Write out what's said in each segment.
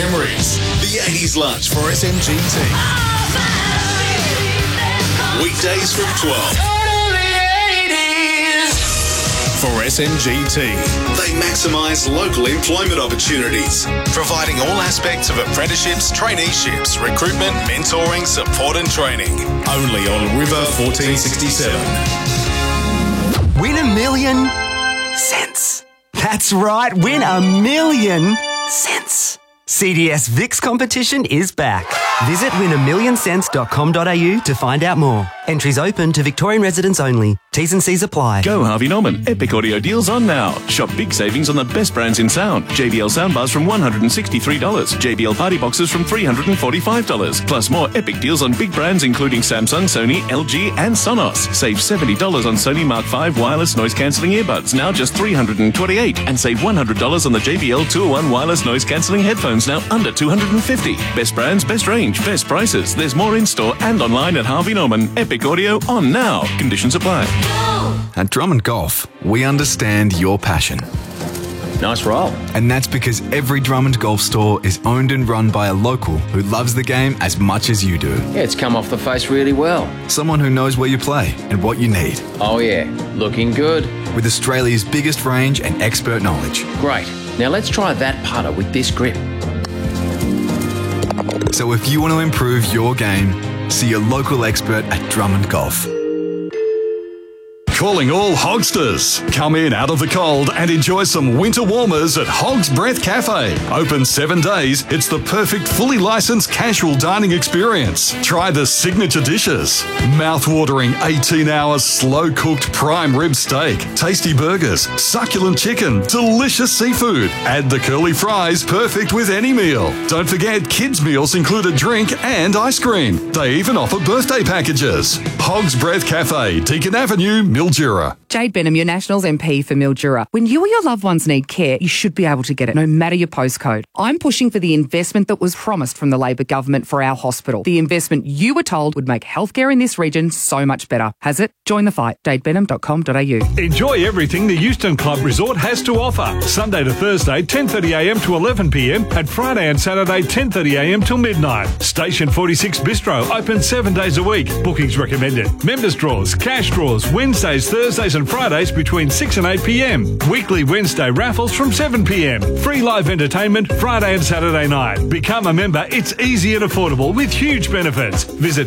memories. The 80s lunch for SMGT. Weekdays from 12. For SMGT, they maximise local employment opportunities, providing all aspects of apprenticeships, traineeships, recruitment, mentoring, support and training. Only on River 1467. Win $1 million cents. That's right, win $1 million cents. CDS VIX competition is back. Visit win1millioncents.com.au to find out more. Entries open to Victorian residents only. T's and C's apply. Go Harvey Norman. Epic audio deals on now. Shop big savings on the best brands in sound. JBL soundbars from $163. JBL party boxes from $345. Plus more epic deals on big brands including Samsung, Sony, LG and Sonos. Save $70 on Sony Mark V wireless noise cancelling earbuds, now just $328. And save $100 on the JBL 201 wireless noise cancelling headphones, now under $250. Best brands, best range, best prices. There's more in store and online at Harvey Norman. Epic audio on now. Conditions apply. At Drummond Golf, we understand your passion. Nice roll. And that's because every Drummond Golf store is owned and run by a local who loves the game as much as you do. Yeah, it's come off the face really well. Someone who knows where you play and what you need. Oh yeah, looking good. With Australia's biggest range and expert knowledge. Great. Now let's try that putter with this grip. So if you want to improve your game, see your local expert at Drummond Golf. Calling all Hogsters. Come in out of the cold and enjoy some winter warmers at Hog's Breath Cafe. Open 7 days, it's the perfect fully licensed casual dining experience. Try the signature dishes. Mouth-watering 18-hour slow-cooked prime rib steak, tasty burgers, succulent chicken, delicious seafood. Add the curly fries, perfect with any meal. Don't forget kids' meals include a drink and ice cream. They even offer birthday packages. Hog's Breath Cafe, Deakin Avenue, Mildura. Jade Benham, your Nationals MP for Mildura. When you or your loved ones need care, you should be able to get it, no matter your postcode. I'm pushing for the investment that was promised from the Labor government for our hospital. The investment you were told would make healthcare in this region so much better. Has it? Join the fight. JadeBenham.com.au. Enjoy everything the Euston Club Resort has to offer. Sunday to Thursday, 10:30am to 11pm, and Friday and Saturday, 10:30am till midnight. Station 46 Bistro, open 7 days a week. Bookings recommended. Members draws, cash draws, Wednesdays, Thursdays and Fridays between 6 and 8pm. Weekly Wednesday raffles from 7pm. Free live entertainment Friday and Saturday night. Become a member. It's easy and affordable with huge benefits. Visit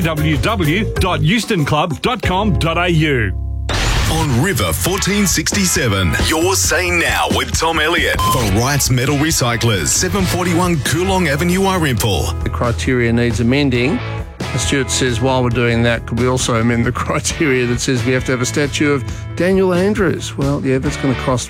www.eustonclub.com.au. On River 1467, your say now with Tom Elliott for Wrights Metal Recyclers, 741 Coolong Avenue, Arimpool. The criteria needs amending. Stuart says, while we're doing that, could we also amend the criteria that says we have to have a statue of Daniel Andrews? Well, yeah, that's going to cost,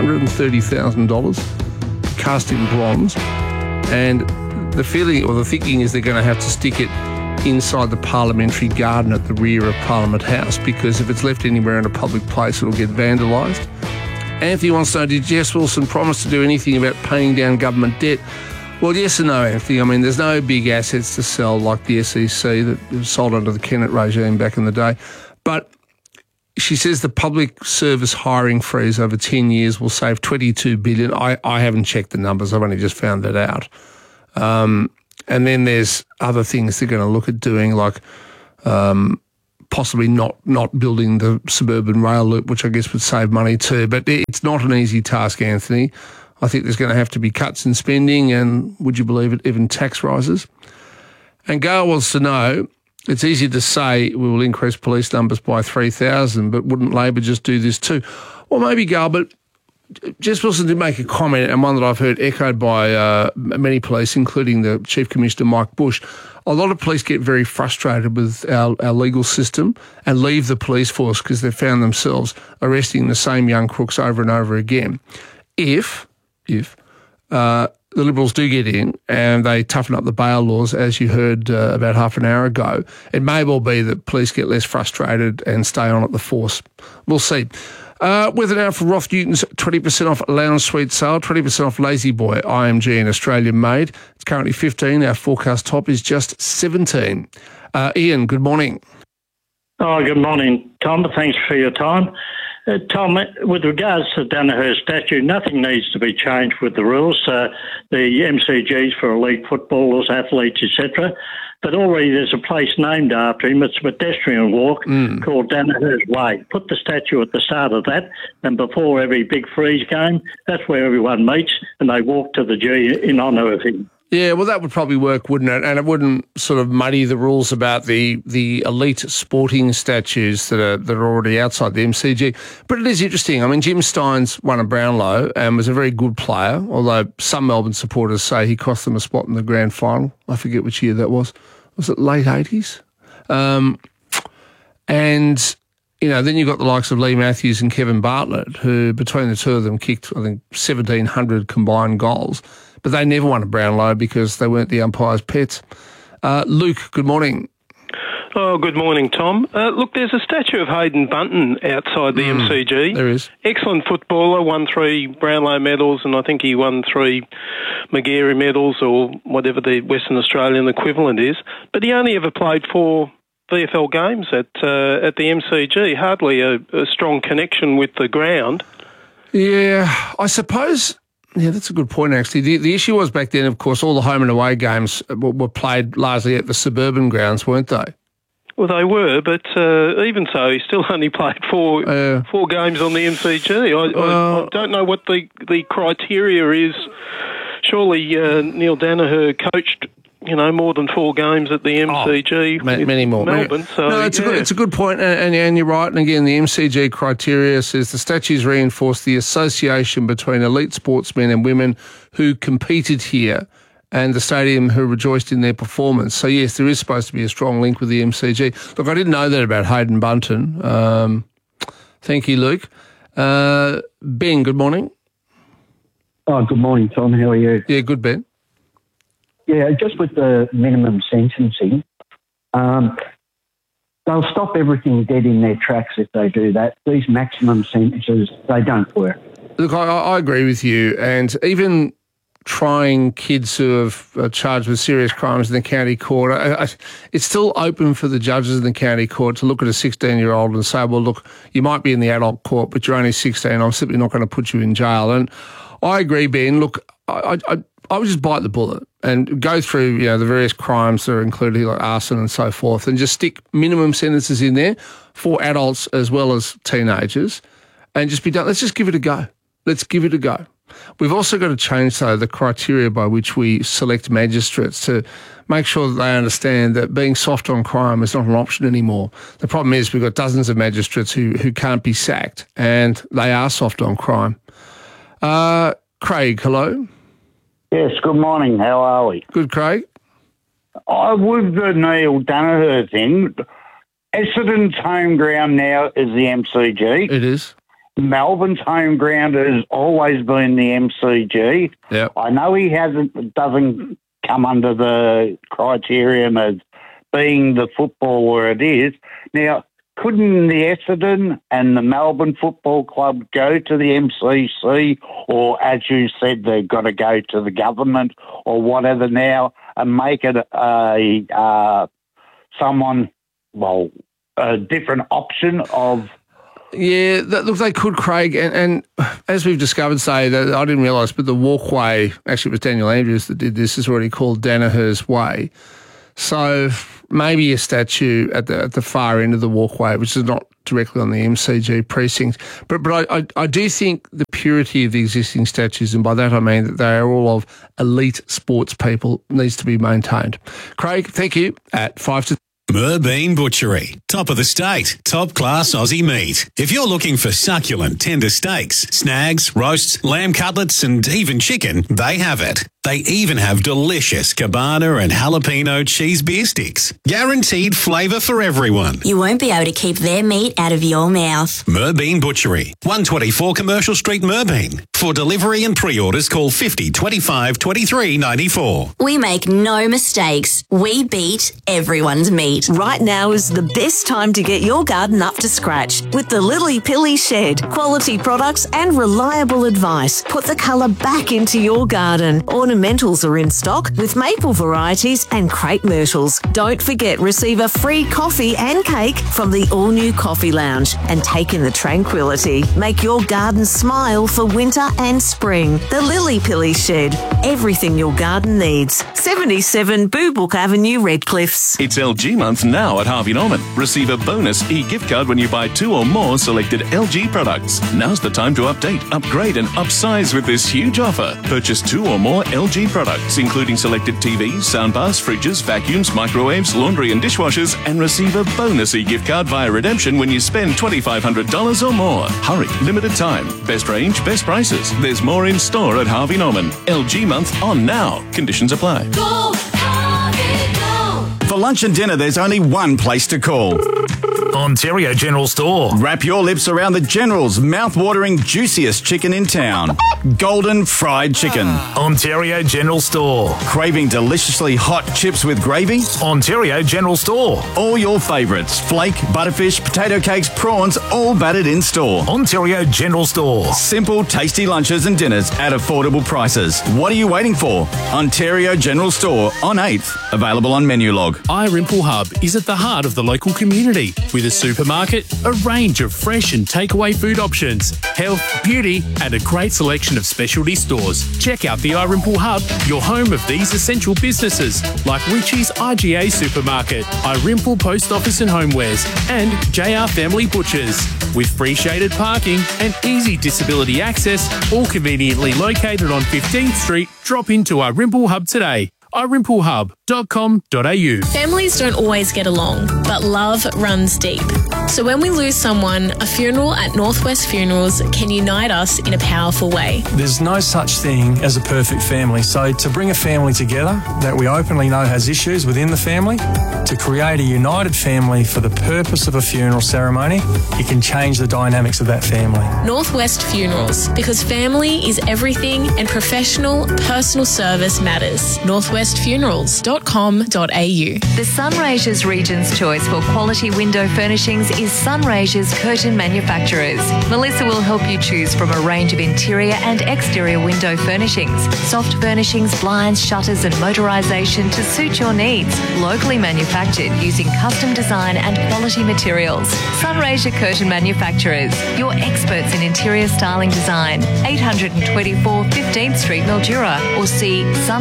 $130,000, cast in bronze. And the feeling or the thinking is they're going to have to stick it inside the parliamentary garden at the rear of Parliament House, because if it's left anywhere in a public place, it'll get vandalised. Anthony wants to know, did Jess Wilson promise to do anything about paying down government debt? Well, yes and no, Anthony. I mean, there's no big assets to sell like the SEC that was sold under the Kennett regime back in the day. But she says the public service hiring freeze over 10 years will save $22 billion. I haven't checked the numbers. I've only just found that out. And then there's other things they're going to look at doing, like possibly not building the suburban rail loop, which I guess would save money too. But it's not an easy task, Anthony. I think there's going to have to be cuts in spending and, would you believe it, even tax rises. And Gail wants to know, it's easy to say we will increase police numbers by 3,000, but wouldn't Labor just do this too? Well, maybe, Gail, but Jess Wilson did make a comment, and one that I've heard echoed by many police, including the Chief Commissioner Mike Bush. A lot of police get very frustrated with our legal system and leave the police force because they've found themselves arresting the same young crooks over and over again. If the Liberals do get in and they toughen up the bail laws, as you heard about half an hour ago, it may well be that police get less frustrated and stay on at the force. We'll see. Weather now for Roth Newton's 20% off lounge suite sale, 20% off Lazy Boy, IMG and Australian made. It's currently 15. Our forecast top is just 17. Ian, good morning. Oh, good morning, Tom. Thanks for your time. Tom, with regards to Danaher statue, nothing needs to be changed with the rules. The MCGs for elite footballers, athletes, etc. But already there's a place named after him. It's a pedestrian walk called Danaher's Way. Put the statue at the start of that, and before every big freeze game, that's where everyone meets, and they walk to the G in honour of him. Yeah, well, that would probably work, wouldn't it? And it wouldn't sort of muddy the rules about the elite sporting statues that are already outside the MCG. But it is interesting. I mean, Jim Steins won a Brownlow and was a very good player, although some Melbourne supporters say he cost them a spot in the grand final. I forget which year that was. Was it late 80s? And, you know, then you've got the likes of Lee Matthews and Kevin Bartlett, who between the two of them kicked, I think, 1,700 combined goals. But they never won a Brownlow because they weren't the umpire's pets. Luke, good morning. Oh, good morning, Tom. Look, there's a statue of Hayden Bunton outside the MCG. There is. Excellent footballer, won 3 Brownlow medals, and I think he won 3 Magarey medals or whatever the Western Australian equivalent is. But he only ever played 4 VFL games at the MCG. Hardly a strong connection with the ground. Yeah, I suppose... Yeah, that's a good point, actually. The issue was back then, of course, all the home and away games were played largely at the suburban grounds, weren't they? Well, they were, but even so, he still only played 4 games on the MCG. I don't know what the criteria is. Surely Neil Danaher coached, you know, more than 4 games at the MCG. Many more. Melbourne. So, no, it's a good point, and you're right. And again, the MCG criteria says the statues reinforce the association between elite sportsmen and women who competed here and the stadium who rejoiced in their performance. So, yes, there is supposed to be a strong link with the MCG. Look, I didn't know that about Hayden Bunton. Thank you, Luke. Ben, good morning. Oh, good morning, Tom. How are you? Yeah, good, Ben. Yeah, just with the minimum sentencing, they'll stop everything dead in their tracks if they do that. These maximum sentences, they don't work. Look, I agree with you. And even trying kids who are charged with serious crimes in the county court, it's still open for the judges in the county court to look at a 16-year-old and say, well, look, you might be in the adult court, but you're only 16. I'm simply not going to put you in jail. And I agree, Ben. Look, I would just bite the bullet and go through, you know, the various crimes that are included here, like arson and so forth, and just stick minimum sentences in there for adults as well as teenagers and just be done. Let's just give it a go. Let's give it a go. We've also got to change, though, the criteria by which we select magistrates to make sure that they understand that being soft on crime is not an option anymore. The problem is we've got dozens of magistrates who can't be sacked, and they are soft on crime. Craig, hello. Yes, good morning. How are we? Good, Craig. With the Neil Danaher thing, Essendon's home ground now is the MCG. It is. Melbourne's home ground has always been the MCG. Yep. I know he doesn't come under the criterion as being the football where it is. Now, couldn't the Essendon and the Melbourne Football Club go to the MCC, or as you said, they've got to go to the government or whatever now and make it a different option of... Yeah, look, they could, Craig, and as we've discovered, I didn't realise, but the walkway, actually it was Daniel Andrews that did this, is already called Danaher's Way. So maybe a statue at the far end of the walkway, which is not directly on the MCG precinct. But I do think the purity of the existing statues, and by that I mean that they are all of elite sports people, needs to be maintained. Craig, thank you. At 5 to... Merbean Butchery. Top of the state. Top class Aussie meat. If you're looking for succulent, tender steaks, snags, roasts, lamb cutlets and even chicken, they have it. They even have delicious cabana and jalapeno cheese beer sticks. Guaranteed flavour for everyone. You won't be able to keep their meat out of your mouth. Merbean Butchery. 124 Commercial Street, Merbean. For delivery and pre-orders, call 50 25 23 94. We make no mistakes. We beat everyone's meat. need. Right now is the best time to get your garden up to scratch with the Lily Pilly Shed. Quality products and reliable advice put the colour back into your garden. Ornamentals are in stock with maple varieties and crepe myrtles. Don't forget, receive a free coffee and cake from the all-new Coffee Lounge and take in the tranquility. Make your garden smile for winter and spring. The Lily Pilly Shed. Everything your garden needs. 77 Boobook Avenue, Redcliffs. It's LG month now at Harvey Norman. Receive a bonus e-gift card when you buy 2 or more selected LG products. Now's the time to update, upgrade and upsize with this huge offer. Purchase 2 or more LG products, including selected TVs, soundbars, fridges, vacuums, microwaves, laundry and dishwashers, and receive a bonus e-gift card via redemption when you spend $2,500 or more. Hurry, limited time. Best range, best prices. There's more in store at Harvey Norman. LG month on now. Conditions apply. Go, Harvey, go. For lunch and dinner, there's only one place to call. Ontario General Store. Wrap your lips around the General's mouth-watering, juiciest chicken in town. Golden fried chicken. Ontario General Store. Craving deliciously hot chips with gravy? Ontario General Store. All your favourites. Flake, butterfish, potato cakes, prawns, all battered in store. Ontario General Store. Simple, tasty lunches and dinners at affordable prices. What are you waiting for? Ontario General Store on 8th. Available on Menulog. iRimple Hub is at the heart of the local community with a supermarket, a range of fresh and takeaway food options, health, beauty, and a great selection of specialty stores. Check out the iRimple Hub, your home of these essential businesses like Richie's IGA Supermarket, iRimple Post Office and Homewares, and JR Family Butchers. With free shaded parking and easy disability access, all conveniently located on 15th Street, drop into iRimple Hub today. iRimpleHub.com.au. Families don't always get along, but love runs deep. So when we lose someone, a funeral at Northwest Funerals can unite us in a powerful way. There's no such thing as a perfect family. So to bring a family together that we openly know has issues within the family, to create a united family for the purpose of a funeral ceremony, it can change the dynamics of that family. Northwest Funerals, because family is everything and professional, personal service matters. northwestfunerals.com.au. The Sunraysia's Region's choice for quality window furnishings is Sunraysia's Curtain Manufacturers. Melissa will help you choose from a range of interior and exterior window furnishings, soft furnishings, blinds, shutters and motorisation to suit your needs. Locally manufactured using custom design and quality materials. Sunraysia Curtain Manufacturers, your experts in interior styling design. 824 15th Street, Mildura, or see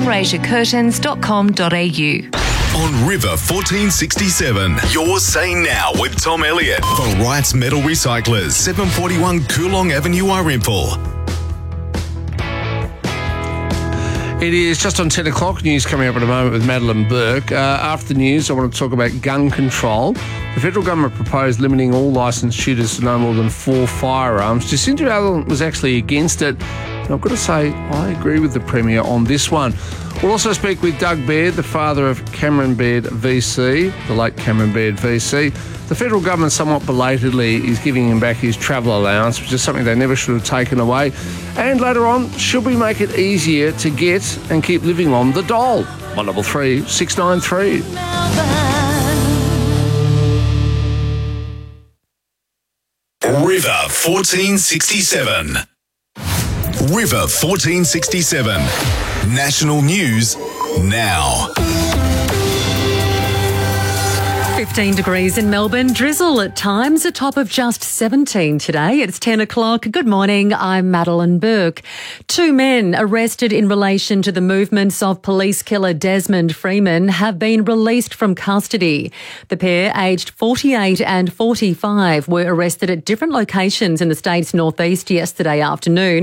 sunraysiacurtains.com.au. On River 1467, you're saying now with Tom Elliott for Wright's Metal Recyclers, 741 Coolong Avenue, iRimple. It is just on 10 o'clock. News coming up in a moment with Madeline Burke. After the news, I want to talk about gun control. The federal government proposed limiting all licensed shooters to no more than 4 firearms. Jacinda Ardern was actually against it. And I've got to say, I agree with the Premier on this one. We'll also speak with Doug Baird, the father of Cameron Baird VC, the late Cameron Baird VC. The federal government, somewhat belatedly, is giving him back his travel allowance, which is something they never should have taken away. And later on, should we make it easier to get and keep living on the dole? 133 693. River 1467. River 1467. National news now. 15 degrees in Melbourne, drizzle at times, a top of just 17 today. It's 10 o'clock. Good morning, I'm Madeline Burke. 2 men arrested in relation to the movements of police killer Desmond Freeman have been released from custody. The pair, aged 48 and 45, were arrested at different locations in the state's northeast yesterday afternoon.